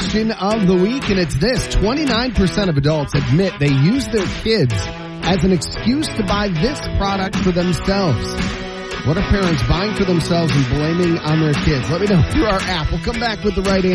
question of the week, and it's this. 29% of adults admit they use their kids as an excuse to buy this product for themselves. What are parents buying for themselves and blaming on their kids? Let me know through our app. We'll come back with the right answer.